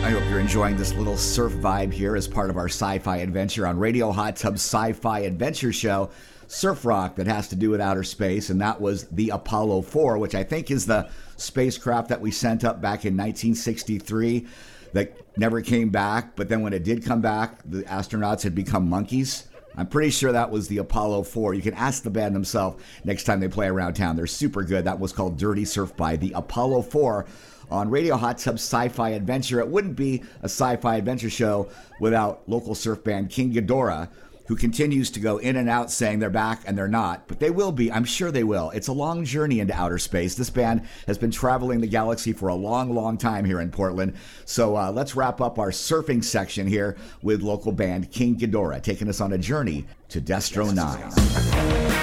I hope you're enjoying this little surf vibe here as part of our sci-fi adventure on Radio Hot Tub's sci-fi adventure show, Surf Rock, that has to do with outer space, and that was the Apollo 4, which I think is the spacecraft that we sent up back in 1963 that never came back, but then when it did come back, the astronauts had become monkeys. I'm pretty sure that was the Apollo 4. You can ask the band themselves next time they play around town. They're super good. That was called Dirty Surf by the Apollo 4 on Radio Hot Tub's Sci-Fi Adventure. It wouldn't be a sci-fi adventure show without local surf band King Ghidorah, who continues to go in and out saying they're back and they're not, but they will be. I'm sure they will. It's a long journey into outer space. This band has been traveling the galaxy for a long, long time here in Portland. So let's wrap up our surfing section here with local band King Ghidorah, taking us on a journey to Destro 9.